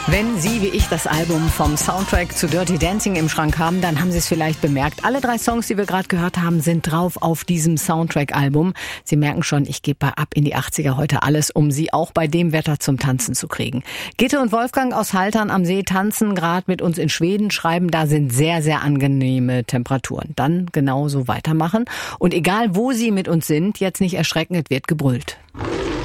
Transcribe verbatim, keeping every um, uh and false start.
Wenn Sie wie ich das Album vom Soundtrack zu Dirty Dancing im Schrank haben, dann haben Sie es vielleicht bemerkt. Alle drei Songs, die wir gerade gehört haben, sind drauf auf diesem Soundtrack-Album. Sie merken schon, ich gebe bei Ab in die achtziger heute alles, um Sie auch bei dem Wetter zum Tanzen zu kriegen. Gitte und Wolfgang aus Haltern am See tanzen gerade mit uns in Schweden, schreiben, da sind sehr, sehr angenehme Temperaturen. Dann genauso weitermachen. Und egal, wo Sie mit uns sind, jetzt nicht erschrecken, es wird gebrüllt.